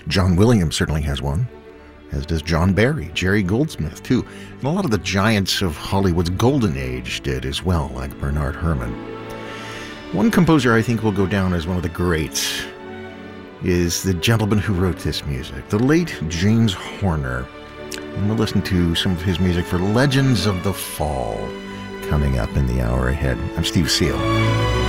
John Williams certainly has one, as does John Barry, Jerry Goldsmith, too. And a lot of the giants of Hollywood's golden age did as well, like Bernard Herrmann. One composer I think will go down as one of the greats is the gentleman who wrote this music, the late James Horner. And we'll listen to some of his music for Legends of the Fall coming up in the hour ahead. I'm Steve Seal.